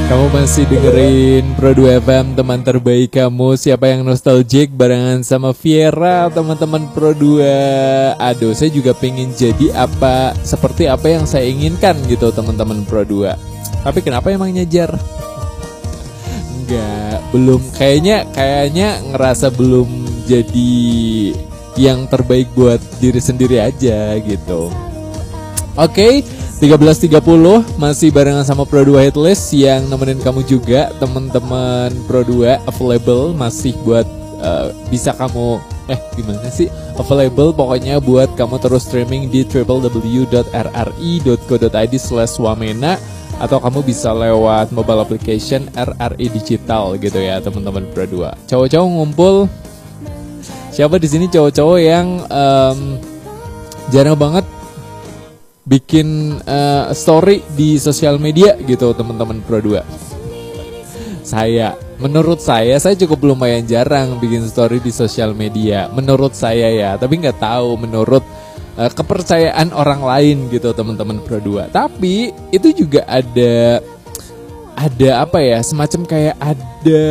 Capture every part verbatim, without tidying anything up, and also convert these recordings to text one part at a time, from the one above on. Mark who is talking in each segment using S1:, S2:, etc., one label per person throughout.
S1: Kamu masih dengerin Pro dua F M, teman terbaik kamu. Siapa yang nostalgic barengan sama Viera, teman-teman Pro dua. Aduh, saya juga pengen jadi apa seperti apa yang saya inginkan gitu, teman-teman Pro dua. Tapi kenapa emang nyejar? Enggak, belum. Kayaknya kayaknya ngerasa belum jadi yang terbaik buat diri sendiri aja gitu. Oke, okay. tiga belas tiga puluh masih barengan sama Pro dua Hitlist yang nemenin kamu juga, teman-teman Pro dua. Available masih buat uh, bisa kamu eh gimana sih available pokoknya buat kamu terus streaming di w w w dot r r i dot co dot i d slash wamena, atau kamu bisa lewat mobile application R R I Digital gitu ya, teman-teman Pro dua. Cowok-cowok ngumpul. Siapa di sini cowok-cowok yang um, jarang banget bikin uh, story di sosial media gitu, teman-teman Pro dua? Saya, menurut saya, saya cukup lumayan jarang bikin story di sosial media. Menurut saya ya, tapi nggak tahu menurut uh, kepercayaan orang lain gitu, teman-teman Pro dua. Tapi itu juga ada, ada apa ya, semacam kayak ada,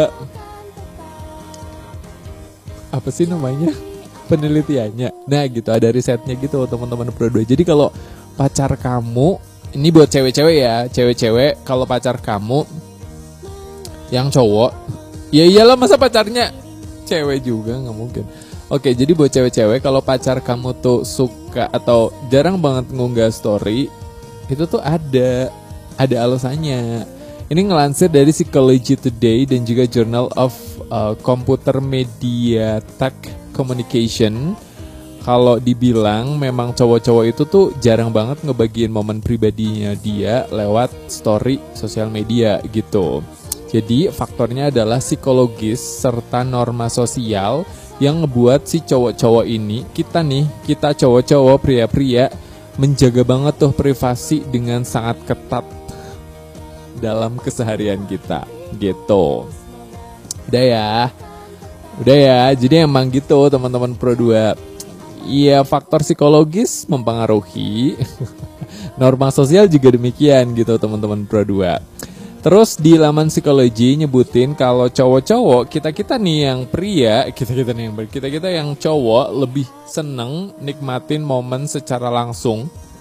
S1: apa sih namanya? penelitiannya. Nah gitu, ada risetnya gitu, teman-teman Pro dua. Jadi kalau pacar kamu, ini buat cewek-cewek ya, cewek-cewek, kalau pacar kamu yang cowok, ya iyalah masa pacarnya cewek juga, nggak mungkin. Oke, jadi buat cewek-cewek, kalau pacar kamu tuh suka atau jarang banget ngunggah story, itu tuh ada ada alasannya. Ini ngelansir dari Psychology Today dan juga Journal of uh, Computer Media Tech Communication. Kalau dibilang memang cowok-cowok itu tuh jarang banget ngebagiin momen pribadinya dia lewat story sosial media gitu. Jadi faktornya adalah psikologis serta norma sosial yang ngebuat si cowok-cowok ini, kita nih, kita cowok-cowok pria-pria menjaga banget tuh privasi dengan sangat ketat dalam keseharian kita gitu. Udah ya. Udah ya, jadi emang gitu, teman-teman Pro dua. Iya, faktor psikologis mempengaruhi. Norma sosial juga demikian gitu, teman-teman Pro dua. Terus di laman psikologi nyebutin kalau cowok-cowok, kita-kita nih yang pria, kita-kita nih yang kita-kita yang cowok lebih seneng nikmatin momen secara langsung